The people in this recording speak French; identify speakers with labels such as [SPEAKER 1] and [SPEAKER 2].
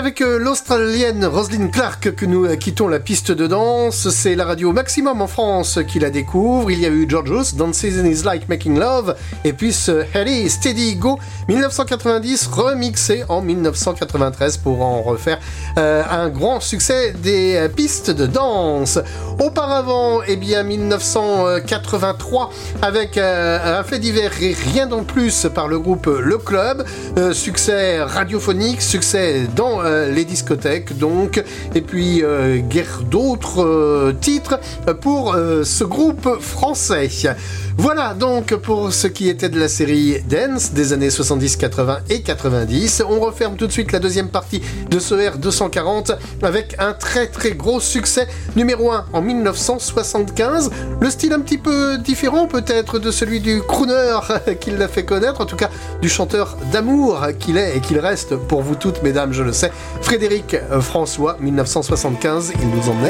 [SPEAKER 1] avec l'Australienne Rosalind Clark que nous quittons la piste de danse. C'est la radio Maximum en France qui la découvre. Il y a eu Georgios, Dancing is Like Making Love, et puis ce Hey Steady Go 1990 remixé en 1993 pour en refaire un grand succès des pistes de danse. Auparavant, eh bien 1983 avec un fait divers et rien de plus par le groupe Le Club, succès radiophonique, succès dans les discothèques donc, et puis guère d'autres titres pour ce groupe français. Voilà donc pour ce qui était de la série Dance des années 70, 80 et 90. On referme tout de suite la deuxième partie de ce R240 avec un très très gros succès numéro 1 en 1975. Le style un petit peu différent peut-être de celui du crooner qui l'a fait connaître, en tout cas du chanteur d'amour qu'il est et qu'il reste pour vous toutes mesdames, je le sais. Frédéric François, 1975, il nous emmenait